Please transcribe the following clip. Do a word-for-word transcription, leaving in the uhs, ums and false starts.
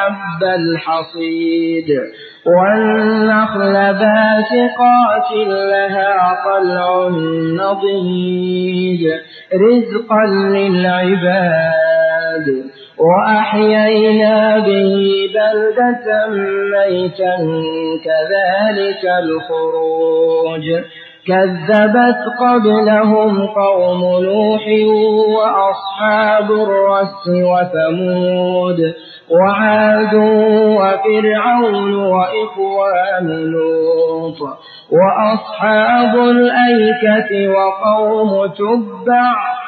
حب الحصيد والنخل باسقات لها طلع نضيد رزقا للعباد وأحيينا به بلدة ميتا كذلك الخروج كذبت قبلهم قوم نوح وأصحاب الرس وثمود وعاد وفرعون وإخوان لوط وأصحاب الأيكة وقوم تبع